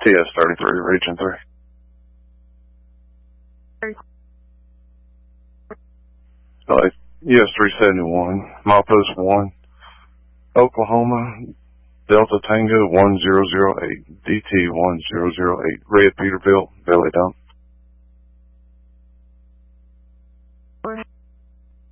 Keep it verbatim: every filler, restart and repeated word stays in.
T S thirty-three, Region three. Uh, U S three seventy-one, Milepost one, Oklahoma, Delta Tango one zero zero eight, D T one zero zero eight, Red Peterbilt, belly dump.